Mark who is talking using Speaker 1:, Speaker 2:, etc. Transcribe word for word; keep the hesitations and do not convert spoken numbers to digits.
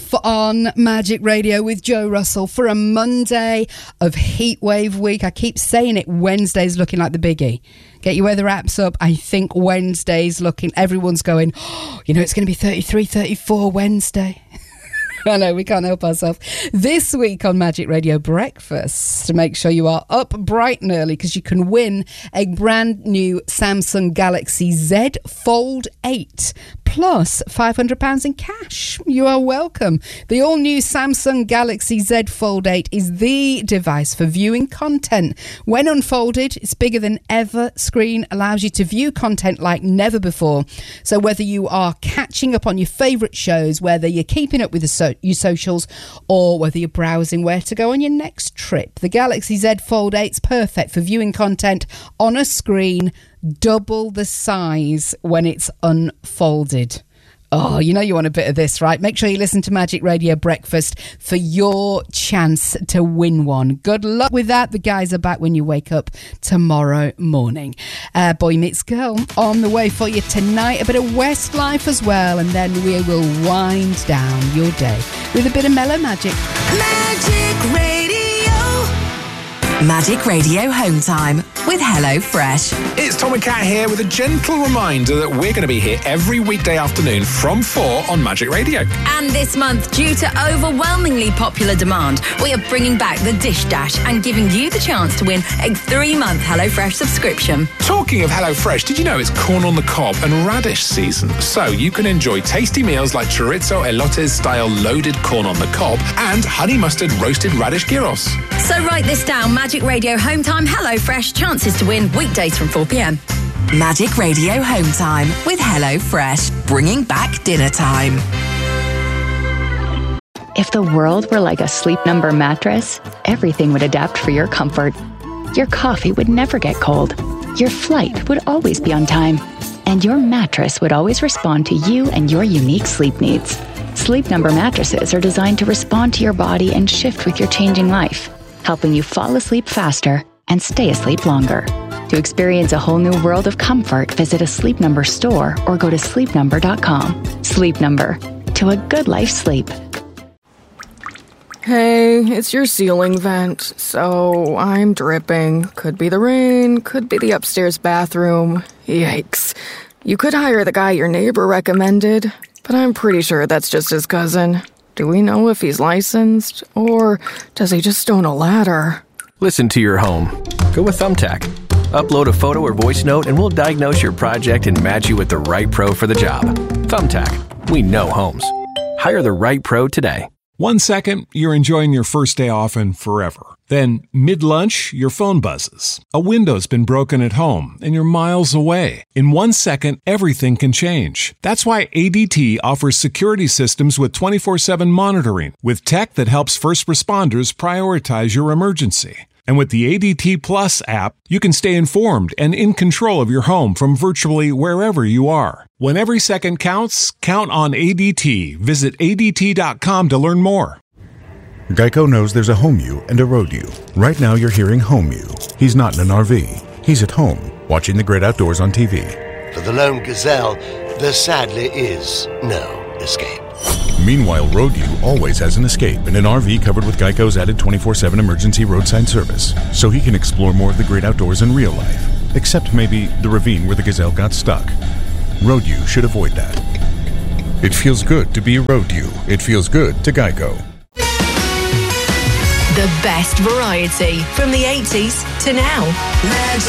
Speaker 1: off on Magic Radio with Joe Russell for a Monday of Heatwave Week. I keep saying it, Wednesday's looking like the biggie. Get your weather apps up. I think Wednesday's looking, everyone's going, oh, you know, it's going to be thirty-three, thirty-four Wednesday. I know, we can't help ourselves. This week on Magic Radio Breakfast, to make sure you are up bright and early because you can win a brand new Samsung Galaxy Z Fold eight plus five hundred pounds in cash. You are welcome. The all-new Samsung Galaxy Z Fold eight is the device for viewing content. When unfolded, it's bigger than ever. Screen allows you to view content like never before. So whether you are catching up on your favourite shows, whether you're keeping up with the so- your socials, or whether you're browsing where to go on your next trip, the Galaxy Z Fold eight is perfect for viewing content on a screen double the size when it's unfolded. Oh, you know you want a bit of this, right? Make sure you listen to Magic Radio Breakfast for your chance to win one. Good luck with that. The guys are back when you wake up tomorrow morning. Uh, Boy Meets Girl on the way for you tonight. A bit of Westlife as well. And then we will wind down your day with a bit of mellow magic.
Speaker 2: Magic Radio. Magic Radio Home Time with HelloFresh.
Speaker 3: It's Tom and Kat here with a gentle reminder that we're going to be here every weekday afternoon from four on Magic Radio.
Speaker 4: And this month, due to overwhelmingly popular demand, we are bringing back the Dish Dash and giving you the chance to win a three-month HelloFresh subscription.
Speaker 3: Talking of HelloFresh, did you know it's corn on the cob and radish season? So you can enjoy tasty meals like chorizo elotes style loaded corn on the cob and honey mustard roasted radish gyros.
Speaker 4: So write this down, Magic Radio Home Time HelloFresh, chances to win weekdays from four p.m.
Speaker 2: Magic Radio Home Time with HelloFresh, bringing back dinner time.
Speaker 5: If the world were like a Sleep Number mattress, everything would adapt for your comfort. Your coffee would never get cold. Your flight would always be on time. And your mattress would always respond to you and your unique sleep needs. Sleep Number mattresses are designed to respond to your body and shift with your changing life, helping you fall asleep faster and stay asleep longer. To experience a whole new world of comfort, visit a Sleep Number store or go to sleep number dot com. Sleep Number. To a good life sleep.
Speaker 6: Hey, it's your ceiling vent, so I'm dripping. Could be the rain, could be the upstairs bathroom. Yikes. You could hire the guy your neighbor recommended, but I'm pretty sure that's just his cousin. Do we know if he's licensed, or does he just own a ladder?
Speaker 7: Listen to your home. Go with Thumbtack. Upload a photo or voice note and we'll diagnose your project and match you with the right pro for the job. Thumbtack. We know homes. Hire the right pro today.
Speaker 8: One second, you're enjoying your first day off and forever. Then, mid-lunch, your phone buzzes. A window's been broken at home, and you're miles away. In one second, everything can change. That's why A D T offers security systems with twenty-four seven monitoring, with tech that helps first responders prioritize your emergency. And with the A D T Plus app, you can stay informed and in control of your home from virtually wherever you are. When every second counts, count on A D T. Visit A D T dot com to learn more.
Speaker 9: Geico knows there's a home you and a road you. Right now you're hearing home you. He's not in an R V. He's at home, watching the great outdoors on T V.
Speaker 10: For the lone gazelle, there sadly is no escape.
Speaker 9: Meanwhile, road you always has an escape in an R V covered with Geico's added twenty-four seven emergency roadside service, so he can explore more of the great outdoors in real life. Except maybe the ravine where the gazelle got stuck. Road you should avoid that. It feels good to be a road you. It feels good to Geico.
Speaker 2: The best variety from the eighties to now.